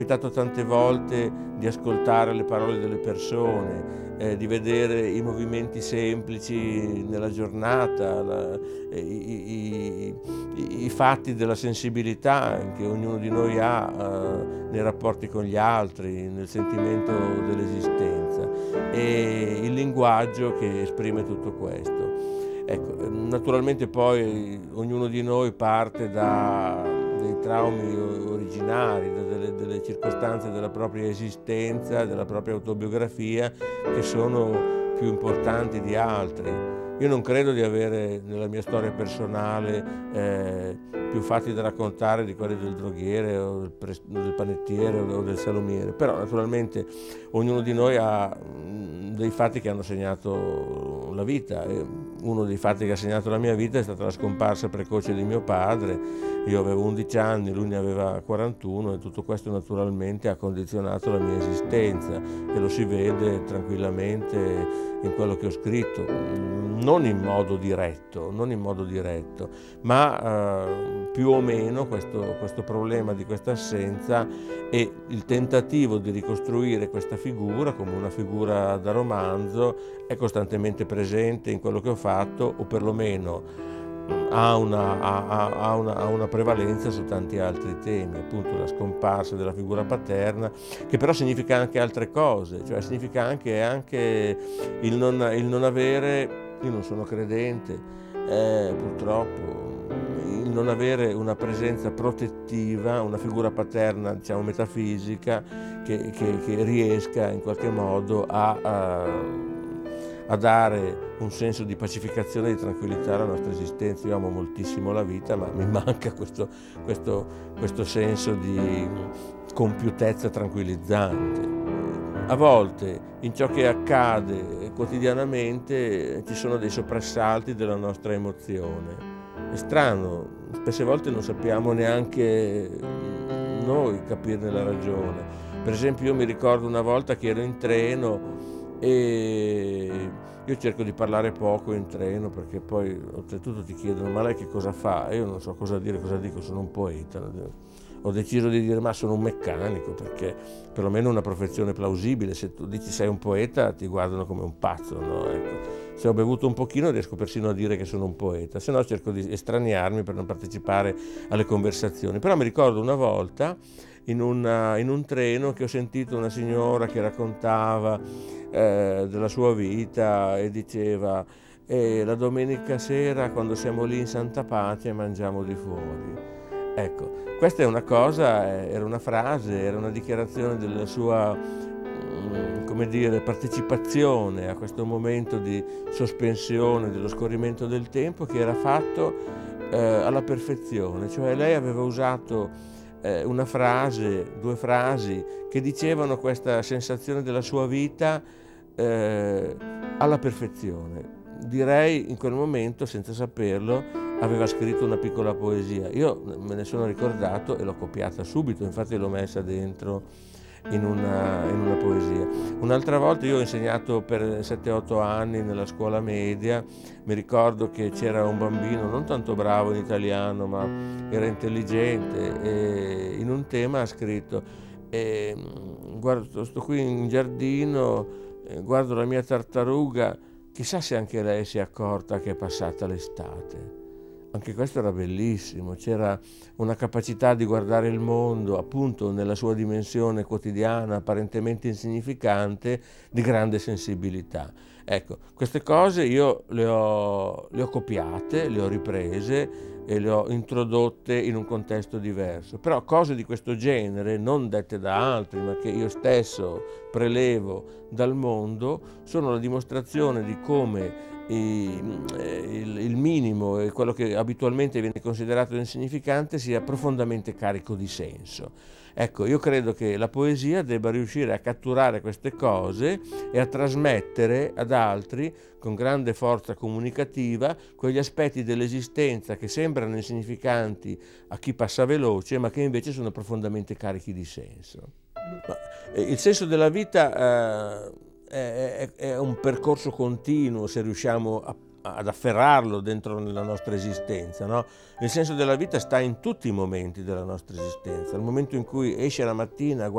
capitato tante volte di ascoltare le parole delle persone, di vedere i movimenti semplici nella giornata, i fatti della sensibilità che ognuno di noi ha nei rapporti con gli altri, nel sentimento dell'esistenza e il linguaggio che esprime tutto questo. Ecco, naturalmente poi ognuno di noi parte da dei traumi originari, da delle circostanze della propria esistenza, della propria autobiografia, che sono più importanti di altri. Io non credo di avere nella mia storia personale più fatti da raccontare di quelli del droghiere o del panettiere o del salumiere, però naturalmente ognuno di noi ha dei fatti che hanno segnato la vita. E uno dei fatti che ha segnato la mia vita è stata la scomparsa precoce di mio padre. Io avevo 11 anni, lui ne aveva 41 e tutto questo naturalmente ha condizionato la mia esistenza e lo si vede tranquillamente in quello che ho scritto, non in modo diretto, ma più o meno questo problema di questa assenza e il tentativo di ricostruire questa figura come una figura da romanzo è costantemente presente in quello che ho fatto, o perlomeno ha una prevalenza su tanti altri temi, appunto la scomparsa della figura paterna, che però significa anche altre cose, cioè significa anche il non avere, io non sono credente, purtroppo, il non avere una presenza protettiva, una figura paterna, diciamo metafisica, che riesca in qualche modo a dare un senso di pacificazione e di tranquillità alla nostra esistenza. Io amo moltissimo la vita, ma mi manca questo senso di compiutezza tranquillizzante. A volte in ciò che accade quotidianamente ci sono dei soprassalti della nostra emozione. È strano, spesse volte non sappiamo neanche noi capirne la ragione. Per esempio io mi ricordo una volta che ero in treno e io cerco di parlare poco in treno perché poi oltretutto ti chiedono ma lei che cosa fa? E io non so cosa dire, cosa dico, sono un poeta. Ho deciso di dire ma sono un meccanico, perché perlomeno è una professione plausibile. Se tu dici sei un poeta ti guardano come un pazzo, no? Ecco. Se ho bevuto un pochino riesco persino a dire che sono un poeta, se no cerco di estraniarmi per non partecipare alle conversazioni. Però mi ricordo una volta in un treno che ho sentito una signora che raccontava della sua vita e diceva la domenica sera quando siamo lì in Santa Pace mangiamo di fuori. Ecco, questa è una cosa, era una frase, era una dichiarazione della sua, come dire, partecipazione a questo momento di sospensione dello scorrimento del tempo che era fatto alla perfezione. Cioè lei aveva usato una frase, due frasi che dicevano questa sensazione della sua vita alla perfezione. Direi in quel momento, senza saperlo, aveva scritto una piccola poesia. Io me ne sono ricordato e l'ho copiata subito, infatti l'ho messa dentro in una poesia. Un'altra volta io ho insegnato per 7-8 anni nella scuola media, mi ricordo che c'era un bambino non tanto bravo in italiano ma era intelligente e in un tema ha scritto guardo, sto qui in giardino, guardo la mia tartaruga, chissà se anche lei si è accorta che è passata l'estate. Anche questo era bellissimo, c'era una capacità di guardare il mondo appunto nella sua dimensione quotidiana, apparentemente insignificante, di grande sensibilità. Ecco, queste cose io le ho copiate, le ho riprese e le ho introdotte in un contesto diverso. Però cose di questo genere, non dette da altri, ma che io stesso prelevo dal mondo, sono la dimostrazione di come il minimo e quello che abitualmente viene considerato insignificante sia profondamente carico di senso. Ecco, io credo che la poesia debba riuscire a catturare queste cose e a trasmettere ad altri con grande forza comunicativa quegli aspetti dell'esistenza che sembrano insignificanti a chi passa veloce, ma che invece sono profondamente carichi di senso. Il senso della vita è un percorso continuo se riusciamo ad afferrarlo dentro nella nostra esistenza, no? Il senso della vita sta in tutti i momenti della nostra esistenza. Il momento in cui esci la mattina,